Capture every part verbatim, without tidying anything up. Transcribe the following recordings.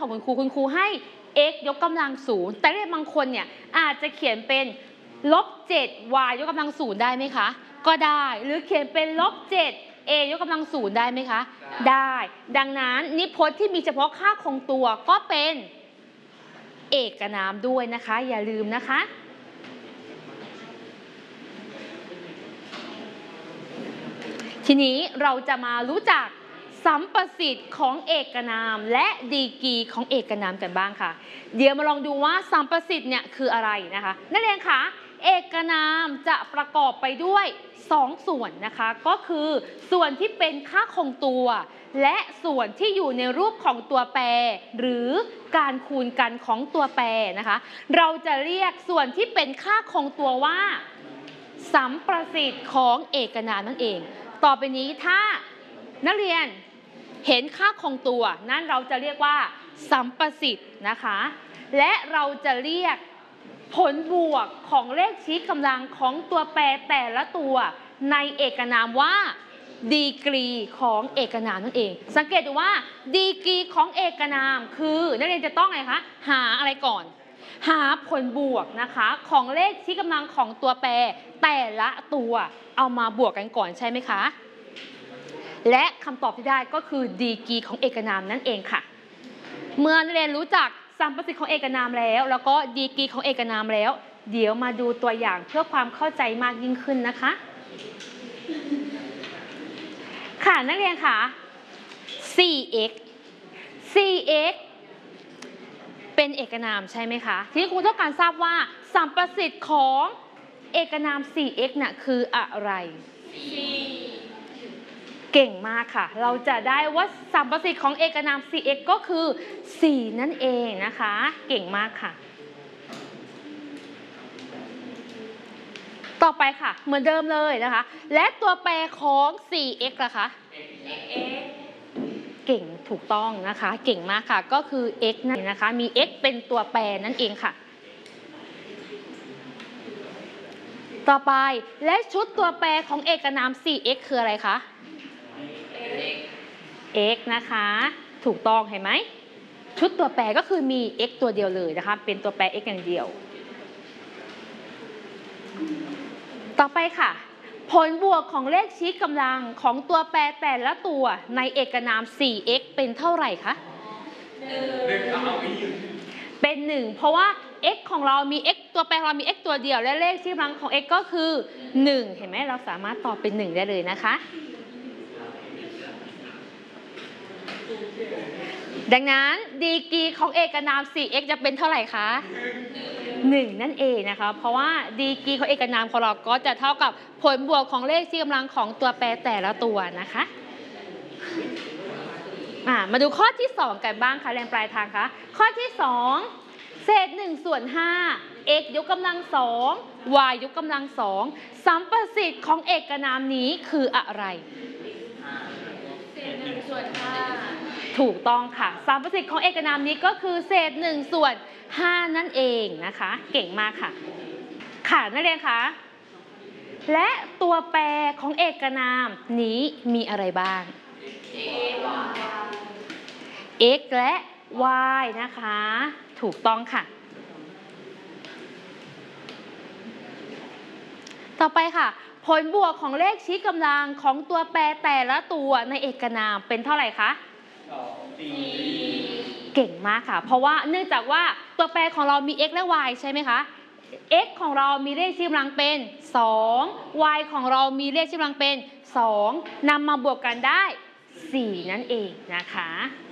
ของคุณครูคุณครูให้ x ยกกำลังศูนย์แต่เรียนบางคนเนี่ยอาจจะเขียนเป็นลบ เจ็ด y ยกกำลังศูนย์ได้ไหมคะก็ได้หรือเขียนเป็นลบ เจ็ด a ยกกำลังศูนย์ได้ไหมคะได้ดังนั้นนิพจน์ที่มีเฉพาะค่าคงตัวก็เป็นเอกนามด้วยนะคะอย่าลืมนะคะทีนี้เราจะมารู้จักสัมประสิทธิ์ของเอกนามและดีกรีของเอกนามกันบ้างค่ะเดี๋ยวมาลองดูว่าสัมประสิทธิ์เนี่ยคืออะไรนะคะนักเรียนคะเอกนามจะประกอบไปด้วยสองส่วนนะคะก็คือส่วนที่เป็นค่าคงตัวและส่วนที่อยู่ในรูปของตัวแปรหรือการคูณกันของตัวแปรนะคะเราจะเรียกส่วนที่เป็นค่าคงตัวว่าสัมประสิทธิ์ของเอกนามนั่นเองต่อไปนี้ถ้านักเรียนเห็นค่าคงตัวนั่นเราจะเรียกว่าสัมประสิทธิ์นะคะและเราจะเรียกผลบวกของเลขชี้กำลังของตัวแปรแต่ละตัวในเอกนามว่าดีกรีของเอกนามนั่นเองสังเกตดูว่าดีกรีของเอกนามคือนักเรียนจะต้องไงคะหาอะไรก่อนหาผลบวกนะคะของเลขชี้กำลังของตัวแปรแต่ละตัวเอามาบวกกันก่อนใช่ไหมคะและคำตอบที่ได้ก็คือดีกรีของเอกนามนั่นเองค่ะเมื่อนักเรียนรู้จักสัมประสิทธิ์ของเอกนามแล้วแล้วก็ดีกรีของเอกนามแล้วเดี๋ยวมาดูตัวอย่างเพื่อความเข้าใจมากยิ่งขึ้นนะคะค่ะนักเรียนค่ะ สี่เอ็กซ์ สี่เอ็กซ์ เป็นเอกนามใช่ไหมคะทีนี้ครูต้องการทราบว่าสัมประสิทธิ์ของเอกนาม สี่เอ็กซ์ น่ะคืออะไรเก่งมากค่ะเราจะได้ว่าสัมประสิทธิ์ของเอกนาม สี่เอ็กซ์ ก็คือสี่นั่นเองนะคะเก่งมากค่ะต่อไปค่ะเหมือนเดิมเลยนะคะและตัวแปรของ สี่เอ็กซ์ ล่ะคะเก่งถูกต้องนะคะเก่งมากค่ะก็คือ x นั่นนะคะมี x เป็นตัวแปรนั่นเองค่ะต่อไปและชุดตัวแปรของเอกนาม สี่เอ็กซ์ คืออะไรคะ x นะคะถูกต้องเห็นไหมชุดตัวแปรก็คือมี x ตัวเดียวเลยนะคะเป็นตัวแปร x อย่างเดียวต่อไปค่ะผลบวกของเลขชี้กำลังของตัวแปรแต่ละตัวในเอกนาม สี่เอ็กซ์ เป็นเท่าไหร่คะเป็นหนึ่งเพราะว่า x ของเรามี x ตัวแปรของเรามี x ตัวเดียวและเลขชี้กำลังของ x ก็คือหนึ่งเห็นไหมเราสามารถตอบเป็นหนึ่งได้เลยนะคะดังนั้นดีกรีของเอกนาม สี่เอ็กซ์ จะเป็นเท่าไหร่คะหนึ่งนั่นเองนะคะเพราะว่าดีกรีของเอกนามของเราก็จะเท่ากับผลบวกของเลขชี้กำลังของตัวแปรแต่ละตัวนะคะอ่ามาดูข้อที่สองกันบ้างค่ะแรงปลายทางคะข้อที่สองเศษหนึ่งส่วนห้า x ยกกำลังสอง y ยกกำลังสองสัมประสิทธิ์ของเอกนามนี้คืออะไรเศษหนึ่งส่วนห้าถูกต้องค่ะสัมประสิทธิ์ของเอกนามนี้ก็คือเศษหนึ่งส่วนห้านั่นเองนะคะเก่งมากค่ะค่ะนักเรียนคะและตัวแปรของเอกนามนี้มีอะไรบ้าง x และ y นะคะถูกต้องค่ะต่อไปค่ะผลบวกของเลขชี้กำลังของตัวแปรแต่ละตัวในเอกนามเป็นเท่าไหร่คะเก่งมากค่ะเพราะว่าเนื่องจากว่าตัวแปรของเรามี x และ y ใช่ไหมคะ x ของเรามีเลขชี้กำลังเป็นสอง y ของเรามีเลขชี้กำลังเป็นสองนำมาบวกกันได้สี่นั่นเองนะคะ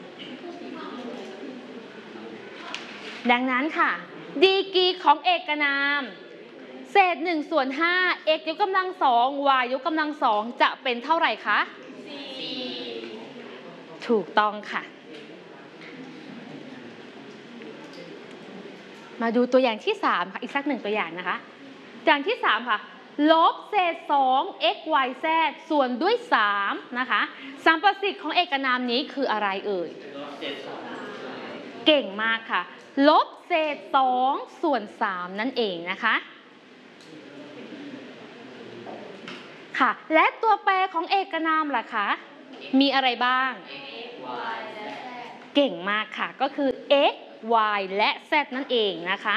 ดังนั้นค่ะดีกรีของเอกนามเศษหนึ่งส่วนห้า x ยกกำลังสอง y ยกกำลังสองจะเป็นเท่าไหร่คะสี่ถูกต้องค่ะมาดูตัวอย่างที่สามค่ะอีกสักหนึ่งตัวอย่างนะคะอย่างที่สามค่ะลบเศษสอง x y z ส่วนด้วยสามนะคะสัมประสิทธิ์ของเอกนามนี้คืออะไรเอ่ยเก่งมากค่ะลบเศษสองส่วนสามนั่นเองนะคะค่ะและตัวแปรของเอกนามล่ะคะมีอะไรบ้างเก่งมากค่ะก็คือ x y และ z นั่นเองนะคะ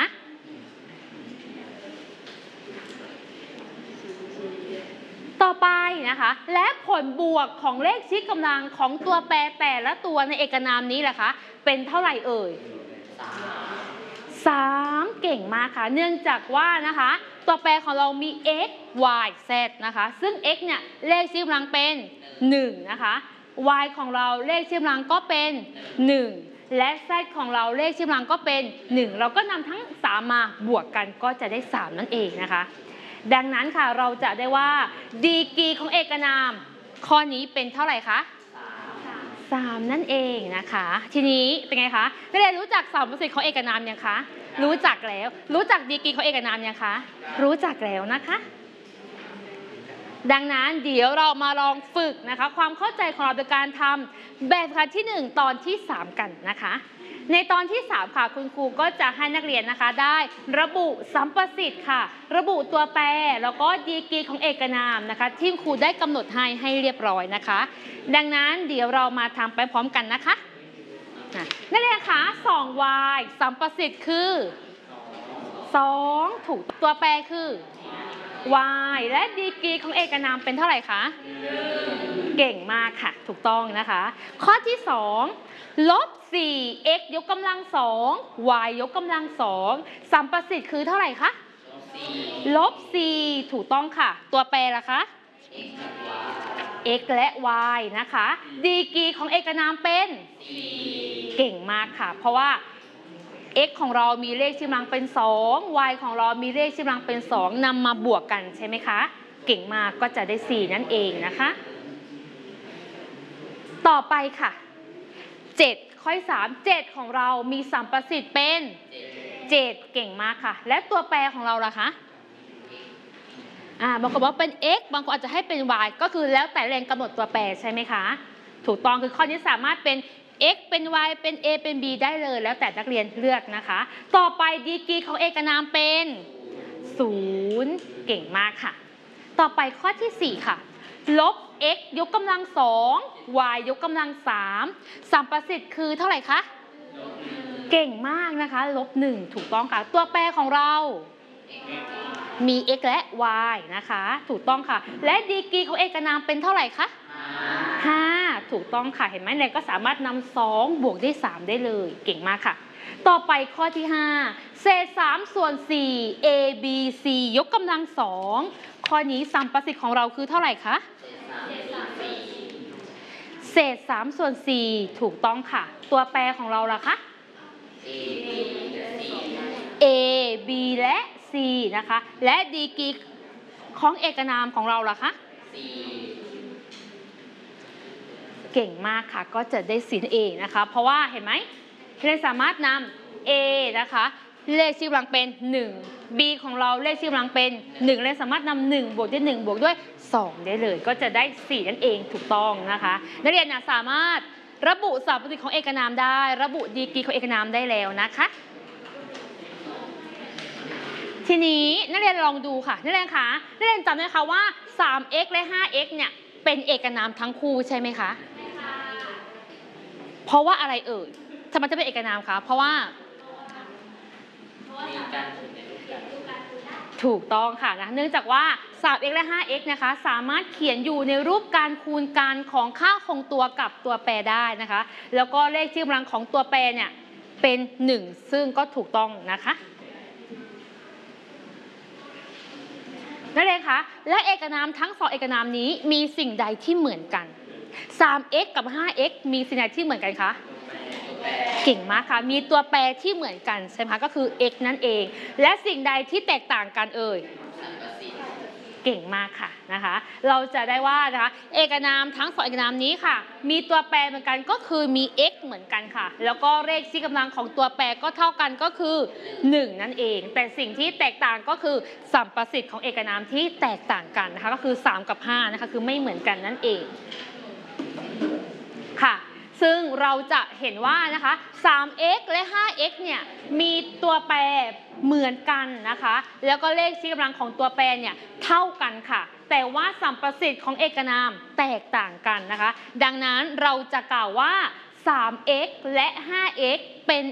ต่อไปนะคะและผลบวกของเลขชี้กำลังของตัวแปรแต่ละตัวในเอกนามนี้แหละคะเป็นเท่าไหร่เอ่ยสามเก่งมากค่ะเนื่องจากว่านะคะตัวแปรของเรามี x y z นะคะซึ่ง x เนี่ยเลขชี้กำลังเป็นหนึ่งนะคะ y ของเราเลขชี้กำลังก็เป็นหนึ่งและ z ของเราเลขชี้กำลังก็เป็นหนึ่งเราก็นำทั้งสามมาบวกกันก็จะได้สามนั่นเองนะคะดังนั้นค่ะเราจะได้ว่าดีกรีของเอกนามข้อนี้เป็นเท่าไหร่คะสามนั่นเองนะคะทีนี้เป็นไงคะนักเรียนรู้จักสามประสิทธิ์ของเอกนามยังคะรู้จักแล้วรู้จักดีกรีของเอกนามยังคะรู้จักแล้วนะคะดังนั้นเดี๋ยวเรามาลองฝึกนะคะความเข้าใจของเราโดยการทำแบบฝึกหัดที่หนึ่งตอนที่สามกันนะคะในตอนที่สามค่ะคุณครูก็จะให้นักเรียนนะคะได้ระบุสัมประสิทธิ์ค่ะระบุตัวแปรแล้วก็ดีกรีของเอกนามนะคะที่ครูได้กำหนดให้ให้เรียบร้อยนะคะดังนั้นเดี๋ยวเรามาทำไปพร้อมกันนะคะนักเรียนคะ สอง y สัมประสิทธิ์คือสองถูกตัวแปรคือ y และดีกรีของเอกนามเป็นเท่าไหร่คะเก่งมากค่ะถูกต้องนะคะข้อที่สองลบสี่ x ยกกำลังสอง y ยกกำลังสองสัมประสิทธิ์คือเท่าไหร่คะลบสี่ถูกต้องค่ะตัวแปรล่ะคะ x และ y นะคะดีกรีของเอกนามเป็นเก่งมากค่ะเพราะว่า x ของเรามีเลขชี้กำลังเป็นสอง y ของเรามีเลขชี้กำลังเป็นสองนำมาบวกกันใช่ไหมคะเก่งมากก็จะได้สี่นั่นเองนะคะต่อไปค่ะเจ็ดข้อสาม เจ็ดของเรามีสัมประสิทธิ์เป็นเจ็ดเก่งมากค่ะและตัวแปรของเราล่ะคะอ่าบางคนบอกเป็น x บางคนอาจจะให้เป็น y ก็คือแล้วแต่แรงกำหนดตัวแปรใช่ไหมคะถูกต้องคือข้อนี้สามารถเป็น x เป็น y เป็น a เป็น b ได้เลยแล้วแต่นักเรียนเลือกนะคะต่อไปดีกรีของเอกนามเป็นศูนย์เก่งมากค่ะต่อไปข้อที่สี่ค่ะลบ x ยกกำลังสอง y ยกกำลังสามสัมประสิทธิ์คือเท่าไหร่คะเก่งมากนะคะลบหนึ่งถูกต้องค่ะตัวแปรของเรามี x และ y นะคะถูกต้องค่ะและดีกรีของเอกนามเป็นเท่าไหร่คะห้าถูกต้องค่ะเห็นไหมเนี่ยก็สามารถนำสองบวกได้สามได้เลยเก่งมากค่ะต่อไปข้อที่ห้าเศษสามส่วนสี่ a b c ยกกำลังสองข้อนี้สัมประสิทธิ์ของเราคือเท่าไหร่คะเศษสามส่วนสี่ถูกต้องค่ะตัวแปรของเราล่ะคะ a b และ c นะคะและดีกรีของเอกนามของเราล่ะคะเก่งมากค่ะก็จะได้สี่นั่นเองนะคะเพราะว่าเห็นไหมเราสามารถนำ a นะคะเลขชี้กำลังเป็นหนึ่ง b ของเราเลขชี้กำลังเป็นหนึ่งเราสามารถนำหนึ่งบวกด้วยหนึ่งบวกด้วยสองได้เลยก็จะได้สี่นั่นเองถูกต้องนะคะนักเรียนสามารถระบุสัมประสิทธิ์ของเอกนามได้ระบุดีกรีของเอกนามได้แล้วนะคะทีนี้นักเรียนลองดูค่ะนักเรียนคะนักเรียนจำได้คะว่า สาม x และ ห้า x เนี่ยเป็นเอกนามทั้งคู่ใช่ไหมคะเพราะว่าอะไรเอ่ยทำไมจะเป็นเอกนามคะเพราะว่าถูกต้องค่ะนะเนื่องจากว่า สาม x และ ห้า x นะคะสามารถเขียนอยู่ในรูปการคูณกันของค่าคงตัวกับตัวแปรได้นะคะแล้วก็เลขชี้กำลังของตัวแปรเนี่ยเป็นหนึ่งซึ่งก็ถูกต้องนะคะนั่นเองค่ะและเอกนามทั้งสองเอกนามนี้มีสิ่งใดที่เหมือนกัน สาม x กับ ห้า x มีสิ่งใดที่เหมือนกันคะเก่งมากค่ะมีตัวแปรที่เหมือนกันใช่ไหมคะก็คือ x นั่นเองและสิ่งใดที่แตกต่างกันเอ่ยเก่งมากค่ะนะคะเราจะได้ว่านะคะเอกนามทั้งสองเอกนามนี้ค่ะมีตัวแปรเหมือนกันก็คือมี x เหมือนกันค่ะแล้วก็เลขชี้กำลังของตัวแปรก็เท่ากันก็คือหนึ่งนั่นเองแต่สิ่งที่แตกต่างก็คือสัมประสิทธิ์ของเอกนามที่แตกต่างกันนะคะก็คือสามกับห้านะคะคือไม่เหมือนกันนั่นเองค่ะซึ่งเราจะเห็นว่านะคะ สาม x และ ห้า x เนี่ยมีตัวแปรเหมือนกันนะคะแล้วก็เลขชี้กำลังของตัวแปรเนี่ยเท่ากันค่ะแต่ว่าสัมประสิทธิ์ของเอกนามแตกต่างกันนะคะดังนั้นเราจะกล่าวว่าสาม x และ ห้า x เป็น